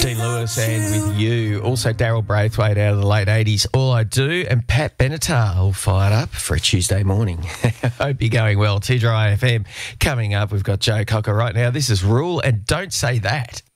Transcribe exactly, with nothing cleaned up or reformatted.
Dean Lewis and With You. Also Daryl Braithwaite out of the late eighties, All I Do, and Pat Benatar all fired up for a Tuesday morning. Hope you're going well. T Dry F M coming up. We've got Joe Cocker right now. This is Rule and Don't Say That.